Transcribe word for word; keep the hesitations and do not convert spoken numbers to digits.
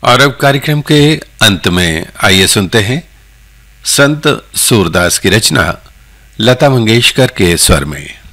और अब कार्यक्रम के अंत में आइए सुनते हैं संत सूरदास की रचना लता मंगेशकर के स्वर में।